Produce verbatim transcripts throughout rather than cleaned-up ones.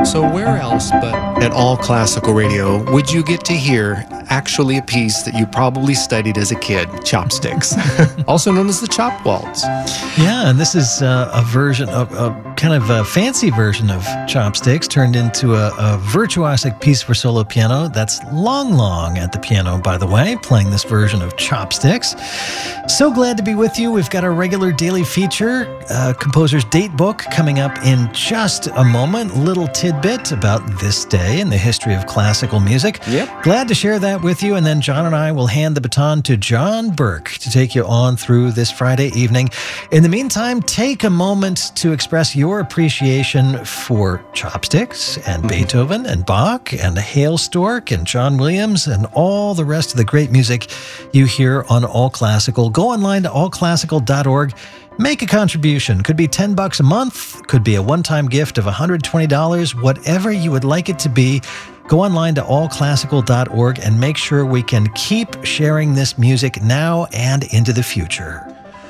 So where else but at All Classical Radio would you get to hear actually a piece that you probably studied as a kid, chopsticks, also known as the chop waltz? Yeah, and this is uh, a version of a kind of a fancy version of chopsticks turned into a, a virtuosic piece for solo piano. That's Long Long at the piano, by the way, playing this version of chopsticks. So glad to be with you. We've got our regular daily feature, uh, Composer's Date Book, coming up in just a moment. Little tidbit about this day in the history of classical music. Yep. Glad to share that with you, and then John and I will hand the baton to John Burke to take you on through this Friday evening. In the meantime, take a moment to express your appreciation for chopsticks and mm-hmm. Beethoven and Bach and Hailstork and John Williams and all the rest of the great music you hear on All Classical. Go online to all classical dot org. Make a contribution. Could be ten bucks a month, could be a one-time gift of one hundred twenty dollars, whatever you would like it to be. Go online to all classical dot org and make sure we can keep sharing this music now and into the future.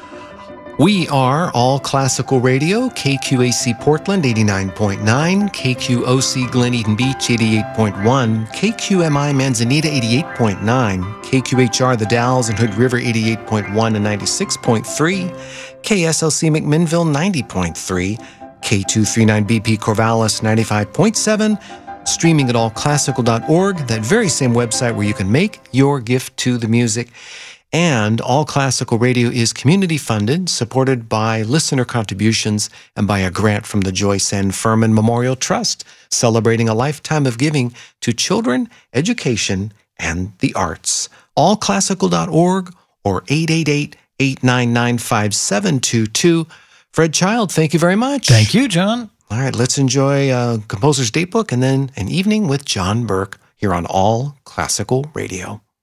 We are All Classical Radio, K Q A C Portland eighty-nine point nine, K Q O C Glen Eden Beach eighty-eight point one, K Q M I Manzanita eighty-eight point nine, K Q H R The Dalles and Hood River eighty-eight point one and ninety-six point three, K S L C McMinnville ninety point three, K two thirty-nine B P Corvallis ninety-five point seven, streaming at all classical dot org, that very same website where you can make your gift to the music. And All Classical Radio is community funded, supported by listener contributions and by a grant from the Joyce N. Furman Memorial Trust, celebrating a lifetime of giving to children, education, and the arts. all classical dot org or eight eight eight, eight nine nine, five seven two two. Fred Child, thank you very much. Thank you, John. All right, let's enjoy uh, Composer's Date Book and then an evening with John Burke here on All Classical Radio.